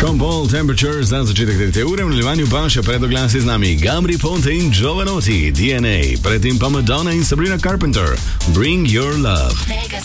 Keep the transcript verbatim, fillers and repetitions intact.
Sean Paul, Temperature za začetek te ure, v nadaljevanju pa še predoglasi z nami Gabri Ponte in Giovanotti, D N A, predtem pa Madonna in Sabrina Carpenter, Bring Your Love. Mega